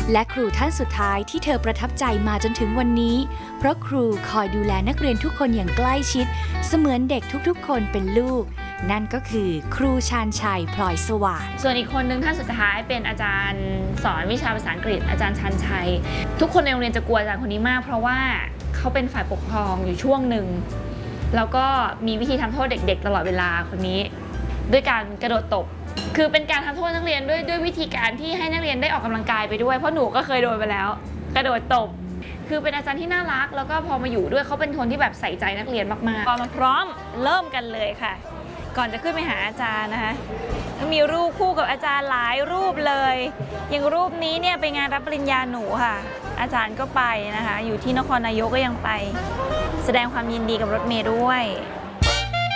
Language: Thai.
และครูท่านสุดท้ายที่เธอประทับใจมาจนถึงวันนี้เพราะครูคอยดูแลนักเรียนทุกคนอย่างใกล้ชิดเสมือนเด็กทุกๆคนเป็นลูกนั่นก็คือครูชาญชัยพลอยสว่างส่วนอีกคนนึงท่านสุดท้ายเป็นอาจารย์สอนวิชาภาษาอังกฤษอาจารย์ชาญชัยทุกคนในโรงเรียนจะกลัวอาจารย์คนนี้มากเพราะว่าเขาเป็นฝ่ายปกครองอยู่ช่วงหนึ่งแล้วก็มีวิธีทำโทษเด็กๆตลอดเวลาคนนี้ด้วยการกระโดดตบคือเป็นการทำโทษนักเรียนด้วยวิธีการที่ให้นักเรียนได้ออกกำลังกายไปด้วยเพราะหนูก็เคยโดนไปแล้วกระโดดตบคือเป็นอาจารย์ที่น่ารักแล้วก็พอมาอยู่ด้วยเขาเป็นคนที่แบบใส่ใจนักเรียนมากๆพอมาพร้อมเริ่มกันเลยค่ะก่อนจะขึ้นไปหาอาจารย์นะคะมีรูปคู่กับอาจารย์หลายรูปเลยอย่างรูปนี้เนี่ยไปงานรับปริญญาหนูค่ะอาจารย์ก็ไปนะคะอยู่ที่นครนายกก็ยังไปแสดงความยินดีกับรถเมย์ด้วย